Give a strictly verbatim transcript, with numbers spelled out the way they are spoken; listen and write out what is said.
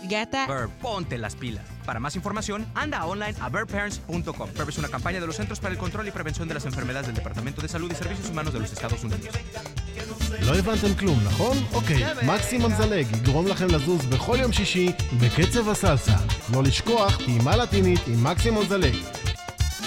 Gata. Verb, ponte las pilas. Para más información, anda online a verb parents punto com. Verb es una campaña de los Centros para el Control y Prevención de las Enfermedades del Departamento de Salud y Servicios Humanos de los Estados Unidos. לא הבנתם כלום, נכון? אוקיי, מקסימום זלג יגרום לכם לזוז בכל יום שישי בקצב הסלסה. לא לשכוח, טעימה לטינית עם מקסימום זלג.